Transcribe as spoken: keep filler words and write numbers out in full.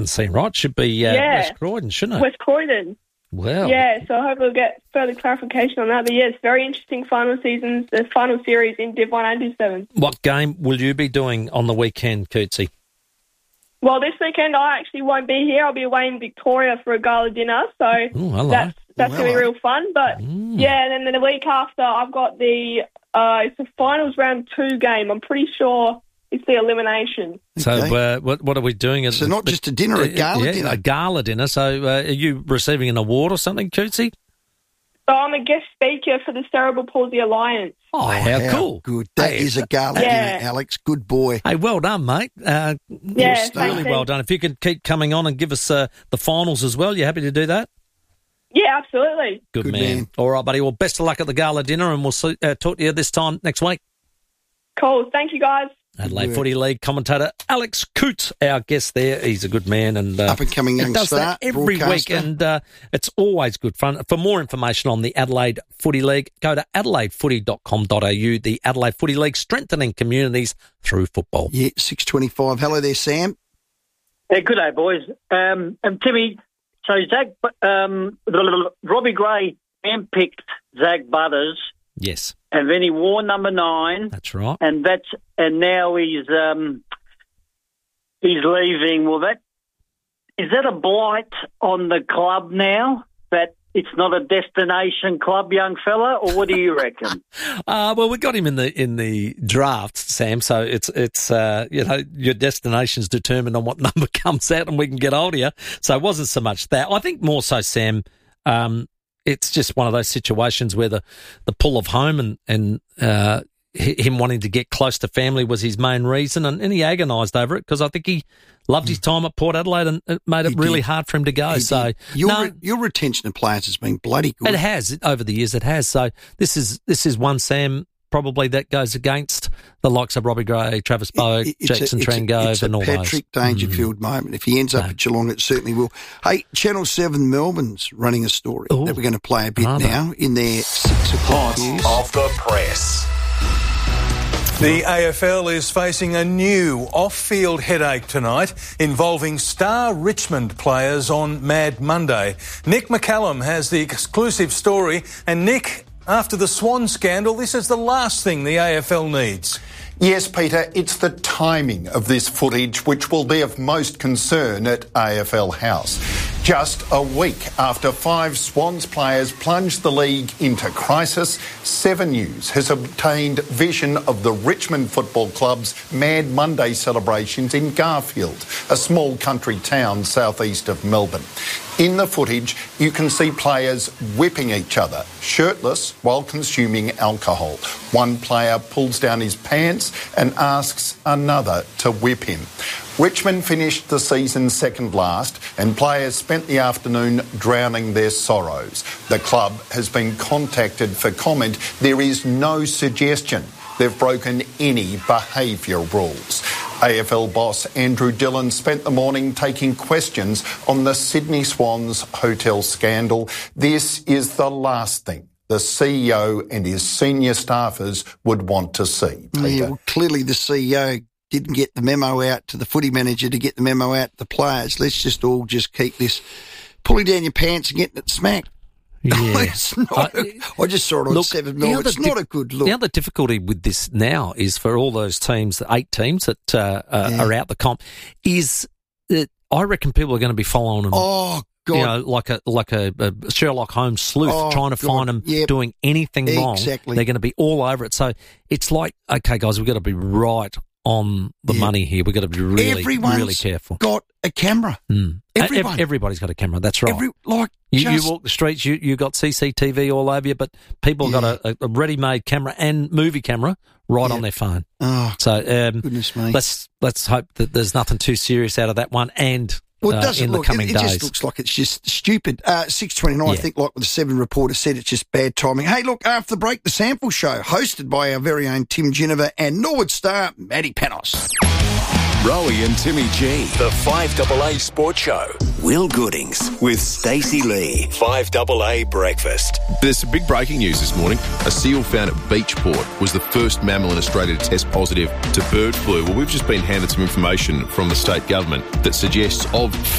see, right? Should be uh, Yeah. West Croydon, shouldn't it? West Croydon. Well, Yeah, so I hope we'll get further clarification on that. But yeah, it's very interesting final seasons, the final series in Div one and Div seven. what game will you be doing on the weekend, Cootsy? Well, this weekend I actually won't be here. I'll be away in Victoria for a gala dinner, so Ooh, hello. that's that's Well, going to be real fun. But Mm. yeah, and then the week after I've got the uh, it's a finals round two game. I'm pretty sure it's the elimination. So Okay. uh, what what are we doing? At So not just a dinner, a gala yeah, dinner. A gala dinner. So uh, are you receiving an award or something, Cootsy? So I'm a guest speaker for the Cerebral Palsy Alliance. Oh, how, cool. Good. That Hey, is a gala Yeah. dinner, Alex. Good boy. Hey, well done, mate. Uh, Yeah, really thanks, well Steve. done. If you could keep coming on and give us uh, the finals as well, you happy to do that? Yeah, absolutely. Good, Good man. man. All right, buddy. Well, best of luck at the gala dinner, and we'll see, uh, talk to you this time next week. Cool. Thank you, guys. Adelaide work. Footy League commentator Alex Coote, our guest there. He's a good man and uh, Up and coming young he does star, that every week, broadcaster. and uh, it's always good fun. For more information on the Adelaide Footy League, go to adelaide footy dot com dot a u. The Adelaide Footy League, strengthening communities through football. Yeah, six twenty-five. Hello there, Sam. Yeah, good day, boys. Um, and Timmy, so Zach, um, Robbie Gray handpicked Zach Butters, Yes, and then he wore number nine, that's right. and that's and now he's um, he's leaving. Well, that is that a blight on the club now that it's not a destination club, young fella, or what do you reckon? Uh, well, we got him in the in the draft, Sam. So it's it's uh, you know, your destination's determined on what number comes out, and we can get hold of you. So it wasn't so much that. I think more so, Sam. Um, it's just one of those situations where the, the pull of home and and uh, h- him wanting to get close to family was his main reason, and, and he agonised over it because I think he loved his time at Port Adelaide, and it made it He really did. hard for him to go. He So did. your no, re- your retention of players has been bloody good. it has over the years. It has. So this is this is one, Sam, probably that goes against the likes of Robbie Gray, Travis Boak, It- it's a- Jackson it's a- Trengove, it's a and all Patrick those. Dangerfield moment. If he ends up No. at Geelong, it certainly will. Hey, Channel seven Melbourne's running a story Ooh. that we're going to play a bit Are they? now in their six o'clock news. Off the press. The A F L is facing a new off-field headache tonight involving star Richmond players on Mad Monday. Nick McCallum has the exclusive story. And Nick, after the Swan scandal, this is the last thing the A F L needs. Yes, Peter, it's the timing of this footage which will be of most concern at A F L House. Just a week after five Swans players plunged the league into crisis, Seven News has obtained vision of the Richmond Football Club's Mad Monday celebrations in Garfield, a small country town southeast of Melbourne. In the footage, you can see players whipping each other, shirtless, while consuming alcohol. One player pulls down his pants and asks another to whip him. Richmond finished the season second last, and players spent the afternoon drowning their sorrows. The club has been contacted for comment. There is no suggestion they've broken any behavioural rules. A F L boss Andrew Dillon spent the morning taking questions on the Sydney Swans hotel scandal. This is the last thing the C E O and his senior staffers would want to see, Peter. Yeah, well, clearly the C E O didn't get the memo out to the footy manager to get the memo out to the players. Let's just all just keep this pulling down your pants and getting it smacked. Yeah. It's not a- I just saw it on Look, seven the mil. other It's not dif- a good look. The other difficulty with this now is for all those teams, the eight teams that uh, uh, Yeah. are out the comp, is that I reckon people are going to be following them. Oh, God. You know, like a like a, a Sherlock Holmes sleuth, Oh, trying to God. find them Yep. doing anything wrong. Exactly. They're going to be all over it. So it's like, okay, guys, we've got to be right on the Yeah. money here. We've got to be really, Everyone's really careful. got a camera. Mm. Everyone. Ev- Everybody's got a camera. That's right. Every, like, You, just, you walk the streets, you you got C C T V all over you, but people Yeah. got a, a ready-made camera and movie camera right Yeah. on their phone. oh, So um, goodness me. let's let's hope that there's nothing too serious out of that one, and Well, it uh, doesn't in look, the coming it, it days. just looks like it's just stupid. Uh, six twenty-nine, I Yeah. think, like what the Seven reporter said, it's just bad timing. Hey, look, after the break, the Sample Show, hosted by our very own Tim Ginniver and Norwood star Matty Panos. Rowie and Timmy G. The five A A Sports Show. Will Goodings with Stacey Lee. five A A Breakfast. There's some big breaking news this morning. A seal found at Beachport was the first mammal in Australia to test positive to bird flu. Well, we've just been handed some information from the state government that suggests of